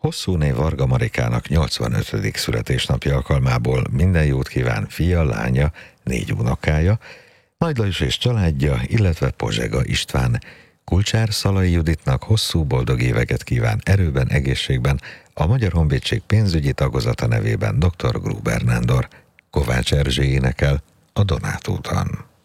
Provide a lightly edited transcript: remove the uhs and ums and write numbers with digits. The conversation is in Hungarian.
Hosszúné Varga Marikának 85. születésnapja alkalmából minden jót kíván fia, lánya, 4 unokája, Nagy Lajos és családja, illetve Pozsega István. Kulcsár Szalai Juditnak hosszú boldog éveket kíván erőben, egészségben a Magyar Honvédség pénzügyi tagozata nevében dr. Gruber Nándor. Kovács Erzsé énekel a Donát úton.